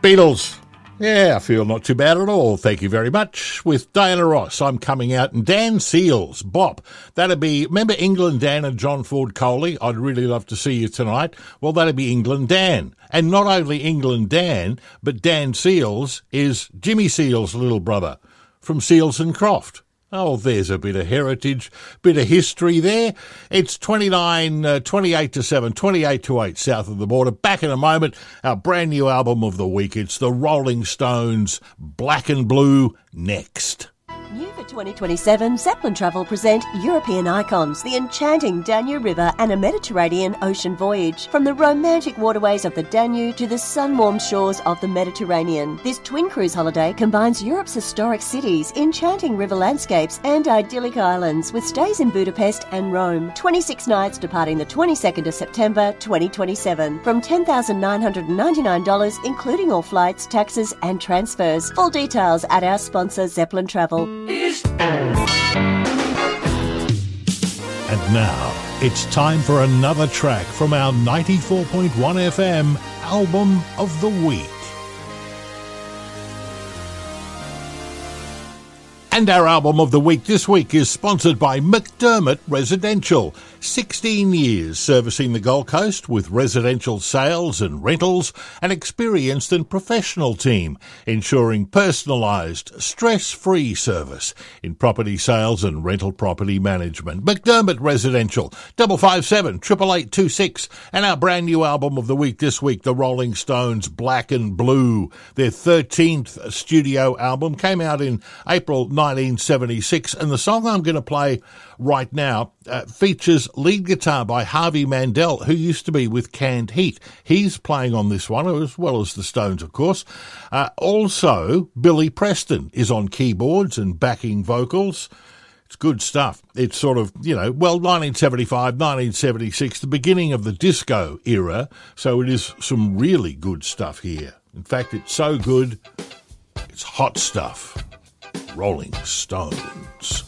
Beatles. Yeah, I feel not too bad at all, thank you very much. With Diana Ross, I'm coming out, and Dan Seals, Bop. That'd be, remember England Dan and John Ford Coley? I'd really love to see you tonight. Well, that'd be England Dan. And not only England Dan, but Dan Seals is Jimmy Seals' little brother from Seals and Croft. Oh, there's a bit of heritage, bit of history there. It's 28 to 7, 28 to 8 south of the border. Back in a moment, our brand new album of the week. It's the Rolling Stones, Black and Blue, next. New for 2027, Zeppelin Travel present European Icons, the enchanting Danube River and a Mediterranean ocean voyage. From the romantic waterways of the Danube to the sun-warmed shores of the Mediterranean. This twin cruise holiday combines Europe's historic cities, enchanting river landscapes and idyllic islands with stays in Budapest and Rome. 26 nights departing the 22nd of September 2027 from $10,999 including all flights, taxes and transfers. Full details at our sponsor Zeppelin Travel. And now, it's time for another track from our 94.1 FM Album of the Week. And our album of the week this week is sponsored by McDermott Residential. 16 years servicing the Gold Coast with residential sales and rentals, an experienced and professional team ensuring personalised, stress-free service in property sales and rental property management. McDermott Residential, 557 8826, and our brand new album of the week this week, the Rolling Stones, Black and Blue. Their 13th studio album came out in April 1976, and the song I'm going to play right now features lead guitar by Harvey Mandel, who used to be with Canned Heat. He's playing on this one, as well as the Stones, of course. Also, Billy Preston is on keyboards and backing vocals. It's good stuff. It's sort of, 1975, 1976, the beginning of the disco era, so it is some really good stuff here. In fact, it's so good, it's hot stuff. Rolling Stones.